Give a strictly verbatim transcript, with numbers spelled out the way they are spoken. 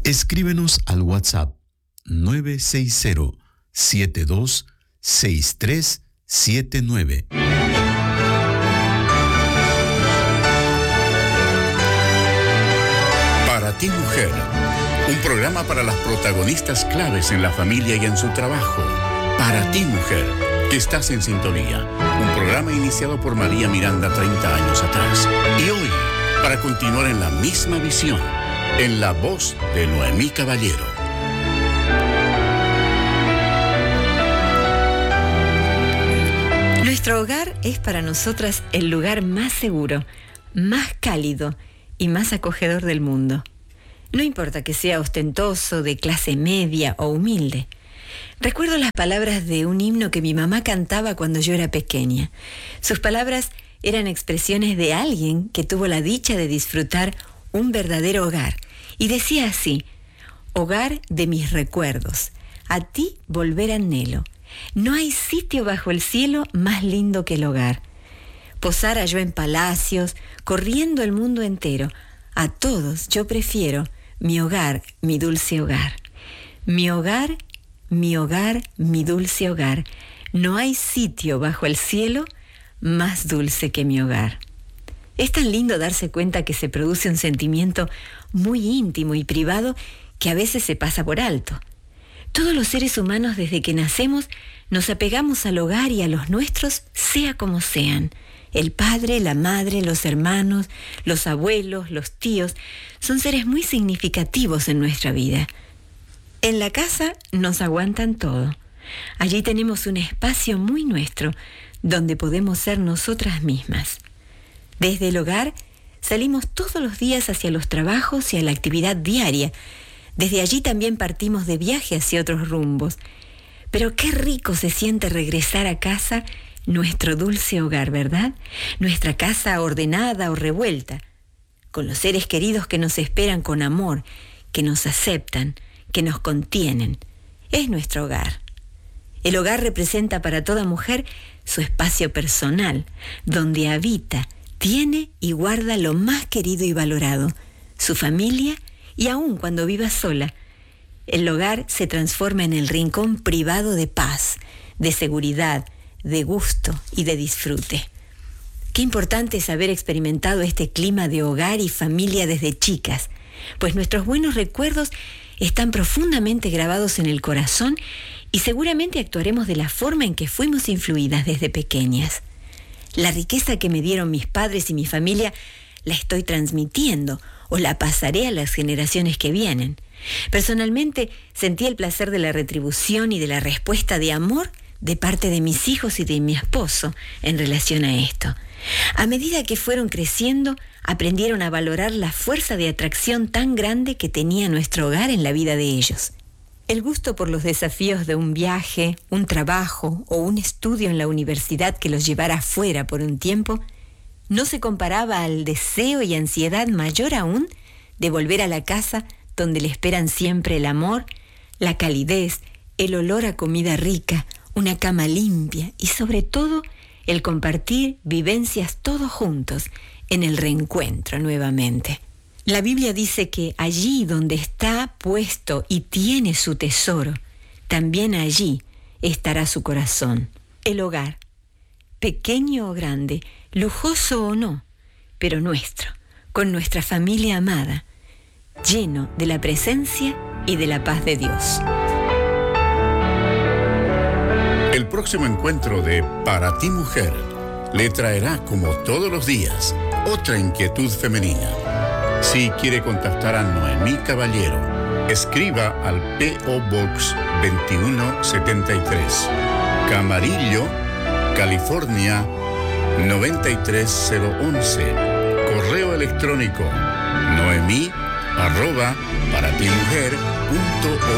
Escríbenos al WhatsApp nueve seis cero, siete dos seis tres siete nueve. Para ti, mujer, un programa para las protagonistas claves en la familia y en su trabajo. Para ti, mujer, que estás en sintonía. Un programa iniciado por María Miranda treinta años atrás. Y hoy, para continuar en la misma visión, en la voz de Noemí Caballero. Nuestro hogar es para nosotras el lugar más seguro, más cálido y más acogedor del mundo. No importa que sea ostentoso, de clase media o humilde. Recuerdo las palabras de un himno que mi mamá cantaba cuando yo era pequeña. Sus palabras eran expresiones de alguien que tuvo la dicha de disfrutar un verdadero hogar. Y decía así: hogar de mis recuerdos, a ti volver anhelo. No hay sitio bajo el cielo más lindo que el hogar. Posara yo en palacios, corriendo el mundo entero. A todos yo prefiero mi hogar, mi dulce hogar. Mi hogar, mi hogar, mi dulce hogar. No hay sitio bajo el cielo más dulce que mi hogar. Es tan lindo darse cuenta que se produce un sentimiento muy íntimo y privado que a veces se pasa por alto. Todos los seres humanos, desde que nacemos, nos apegamos al hogar y a los nuestros, sea como sean. El padre, la madre, los hermanos, los abuelos, los tíos, son seres muy significativos en nuestra vida. En la casa nos aguantan todo. Allí tenemos un espacio muy nuestro, donde podemos ser nosotras mismas. Desde el hogar salimos todos los días hacia los trabajos y a la actividad diaria. Desde allí también partimos de viaje hacia otros rumbos. Pero qué rico se siente regresar a casa, nuestro dulce hogar, ¿verdad? Nuestra casa ordenada o revuelta, con los seres queridos que nos esperan con amor, que nos aceptan, que nos contienen. Es nuestro hogar. El hogar representa para toda mujer su espacio personal, donde habita, tiene y guarda lo más querido y valorado, su familia, y aun cuando viva sola, el hogar se transforma en el rincón privado de paz, de seguridad, de gusto y de disfrute. Qué importante es haber experimentado este clima de hogar y familia desde chicas, pues nuestros buenos recuerdos están profundamente grabados en el corazón y seguramente actuaremos de la forma en que fuimos influidas desde pequeñas. La riqueza que me dieron mis padres y mi familia la estoy transmitiendo o la pasaré a las generaciones que vienen. Personalmente sentí el placer de la retribución y de la respuesta de amor de parte de mis hijos y de mi esposo en relación a esto. A medida que fueron creciendo, aprendieron a valorar la fuerza de atracción tan grande que tenía nuestro hogar en la vida de ellos. El gusto por los desafíos de un viaje, un trabajo o un estudio en la universidad que los llevara afuera por un tiempo no se comparaba al deseo y ansiedad mayor aún de volver a la casa donde le esperan siempre el amor, la calidez, el olor a comida rica, una cama limpia y sobre todo el compartir vivencias todos juntos en el reencuentro nuevamente. La Biblia dice que allí donde está puesto y tiene su tesoro, también allí estará su corazón. El hogar, pequeño o grande, lujoso o no, pero nuestro, con nuestra familia amada, lleno de la presencia y de la paz de Dios. El próximo encuentro de Para ti, mujer, le traerá, como todos los días, otra inquietud femenina. Si quiere contactar a Noemí Caballero, escriba al P O Box veintiuno setenta y tres, Camarillo, California noventa y tres cero once. Correo electrónico noemí arroba para ti mujer punto